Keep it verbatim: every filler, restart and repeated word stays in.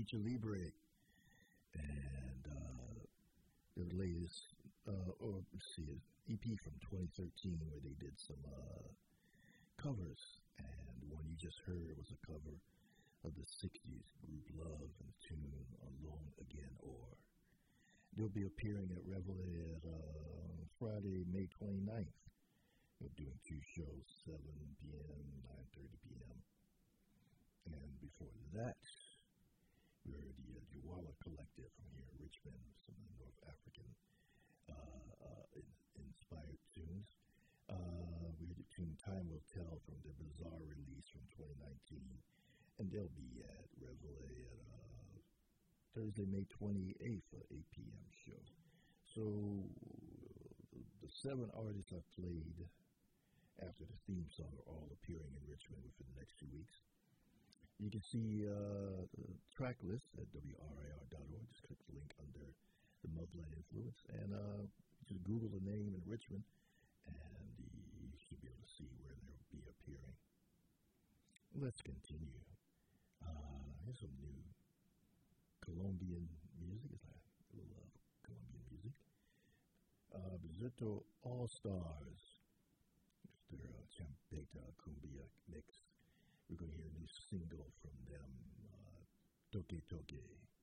Lucha Libre, and uh, their latest, uh, or let's see, E P from twenty thirteen where they did some uh, covers, and the one you just heard was a cover of the sixties group Love and the tune Alone Again Or. They'll be appearing at Reveille at uh, Friday, May twenty-ninth. They're doing two shows, seven p.m., nine thirty p.m. And before that, we heard the uh, Juwala Collective from here in Richmond, some of the North African uh, uh, in, inspired tunes. Uh, we heard the tune Time Will Tell from their Bizarre release from twenty nineteen. And they'll be at Reveille at uh, Thursday, May twenty-eighth for eight p.m. show. So the seven artists I played after the theme song are all appearing in Richmond within the next two weeks. You can see uh, the track list at W R I R dot org. Just click the link under the Mudland Influence and uh, just Google the name in Richmond, and you should be able to see where they'll be appearing. Let's continue. Uh, here's some new Colombian music. It's like a little uh, Colombian music. Uh, Bizarto All Stars. It's their uh, Champeta Cumbia mix. We're going to hear a new single from them, uh, Toque Toque.